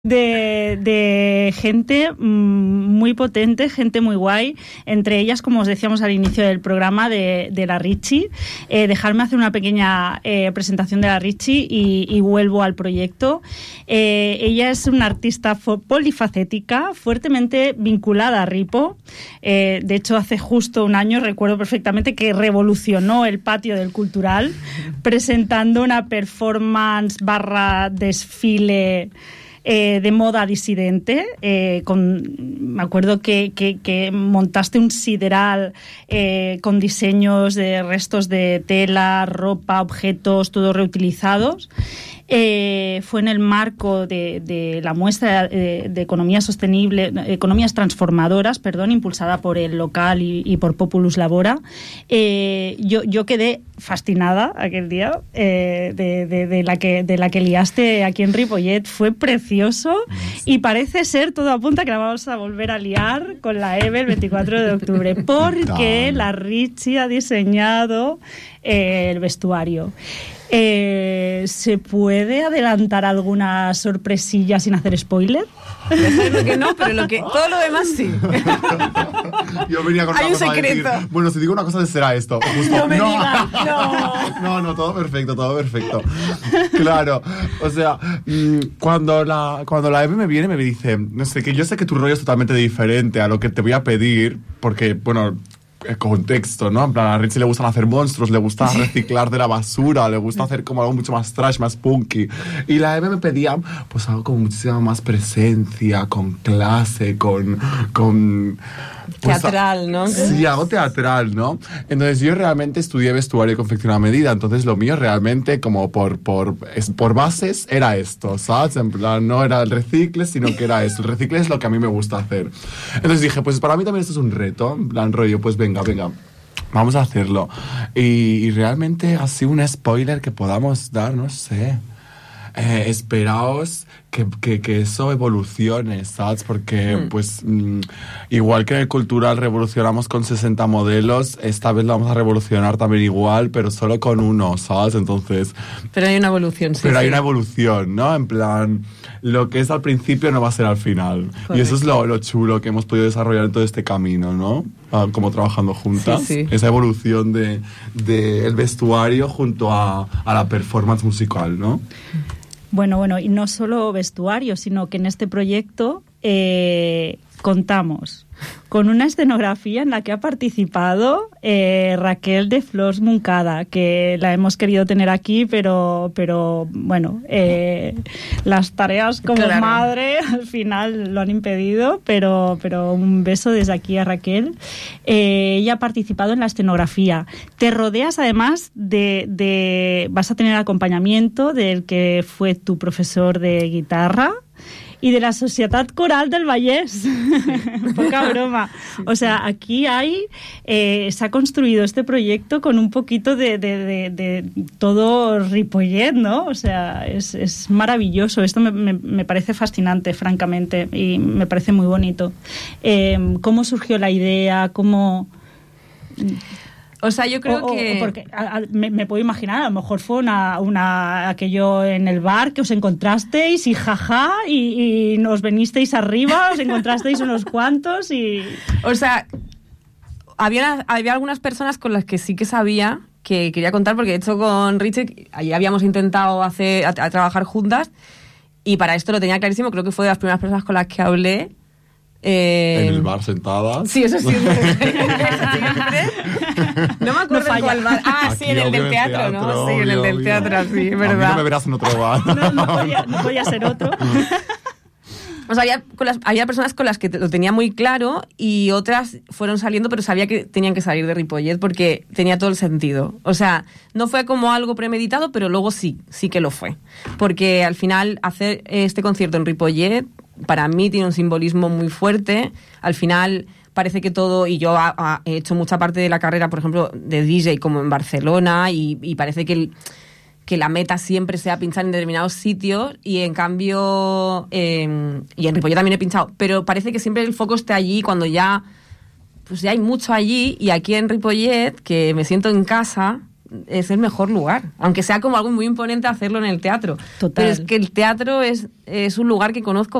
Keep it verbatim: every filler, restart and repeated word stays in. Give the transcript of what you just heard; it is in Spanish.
De, de gente muy potente, gente muy guay, entre ellas, como os decíamos al inicio del programa, de, de la Richie. Eh, dejarme hacer una pequeña eh, presentación de la Richie y, y vuelvo al proyecto. Eh, ella es una artista polifacética, fuertemente vinculada a Ripo. Eh, de hecho, hace justo un año, recuerdo perfectamente, que revolucionó el patio del Cultural, presentando una performance barra desfile Eh, de moda disidente. Eh, con, me acuerdo que, que, que montaste un sideral eh, con diseños de restos de tela, ropa, objetos, todos reutilizados. Eh, fue en el marco de, de la muestra de, de economía sostenible, economías transformadoras, perdón, impulsada por el local y, y por Populus Labora. Eh, yo, yo quedé fascinada aquel día eh, de, de, de, la que, de la que liaste aquí en Ripollet. Fue precioso y parece ser, todo apunta que la vamos a volver a liar con la EVE el veinticuatro de octubre, porque la Richie ha diseñado eh, el vestuario. Eh, ¿Se puede adelantar alguna sorpresilla sin hacer spoiler? Ya sabemos que no, pero lo que, todo lo demás sí. Yo venía con una Hay un cosa secreto. A decir, bueno, si digo una cosa será esto. Justo. No me no. digas, no. No, no, todo perfecto, todo perfecto. Claro, o sea, cuando la, cuando la Eve me viene me dice, no sé, que yo sé que tu rollo es totalmente diferente a lo que te voy a pedir, porque, bueno, el contexto, ¿no? En plan, a Richie le gustan hacer monstruos, le gusta reciclar de la basura, le gusta hacer como algo mucho más trash, más punky. Y la Eve me pedía, pues, algo con muchísima más presencia, con clase, con... con pues, teatral, ¿no? Sí, algo teatral, ¿no? Entonces yo realmente estudié vestuario y confección a medida, entonces lo mío realmente, como por, por, es, por bases, era esto, ¿sabes? En plan, no era el recicle, sino que era esto. El recicle es lo que a mí me gusta hacer. Entonces dije, pues para mí también esto es un reto, en plan rollo, pues venga, venga, vamos a hacerlo. Y, y realmente así un spoiler que podamos dar, no sé. Eh, esperaos que, que, que eso evolucione, ¿sabes? Porque, mm. pues, mm, igual que en el Cultural revolucionamos con sesenta modelos, esta vez lo vamos a revolucionar también igual, pero solo con uno, ¿sabes? Entonces... Pero hay una evolución, sí. Pero sí. hay una evolución, ¿no? En plan, lo que es al principio no va a ser al final. Correcto. Y eso es lo, lo chulo que hemos podido desarrollar en todo este camino, ¿no? Ah, como trabajando juntas. Sí, sí. Esa evolución de, de el vestuario junto a, a la performance musical, ¿no? Bueno, bueno, y no solo vestuario, sino que en este proyecto eh, contamos con una escenografía en la que ha participado eh, Raquel de Flors Moncada, que la hemos querido tener aquí, pero, pero bueno, eh, las tareas como claro. madre al final lo han impedido, pero, pero un beso desde aquí a Raquel. Eh, ella ha participado en la escenografía. Te rodeas además de, de... vas a tener acompañamiento del que fue tu profesor de guitarra, y de la Societat Coral del Vallès. Sí. Poca broma. O sea, aquí hay... Eh, se ha construido este proyecto con un poquito de, de, de, de todo Ripollet, ¿no? O sea, es, es maravilloso. Esto me, me, me parece fascinante, francamente, y me parece muy bonito. Eh, ¿Cómo surgió la idea? ¿Cómo...? O sea, yo creo o, que... O porque a, a, me, me puedo imaginar, a lo mejor fue una, una aquello en el bar que os encontrasteis y jaja, y, y nos venisteis arriba, os encontrasteis unos cuantos y... O sea, había, había algunas personas con las que sí que sabía que quería contar, porque de hecho con Richie allí habíamos intentado hacer, a, a trabajar juntas, y para esto lo tenía clarísimo, creo que fue de las primeras personas con las que hablé. Eh, en el bar sentadas. Sí, eso siempre. Eso siempre. No me acuerdo no en cuál bar. Ah, aquí, sí, en el del teatro, teatro, ¿no? Sí, en el del teatro, sí, es verdad. A mí no me verás en otro bar. No, no, podía, no podía ser otro. O sea, había, con las, había personas con las que lo tenía muy claro y otras fueron saliendo, pero sabía que tenían que salir de Ripollet porque tenía todo el sentido. O sea, no fue como algo premeditado, pero luego sí, sí que lo fue. Porque al final hacer este concierto en Ripollet para mí tiene un simbolismo muy fuerte. Al final parece que todo, y yo ha, ha, he hecho mucha parte de la carrera, por ejemplo, de D J como en Barcelona, y, y parece que, el, que la meta siempre sea pinchar en determinados sitios, y en cambio, eh, y en Ripollet también he pinchado, pero parece que siempre el foco esté allí cuando ya, pues ya hay mucho allí, y aquí en Ripollet, que me siento en casa, es el mejor lugar. Aunque sea como algo muy imponente hacerlo en el teatro. Total. Pero es que el teatro es, es un lugar que conozco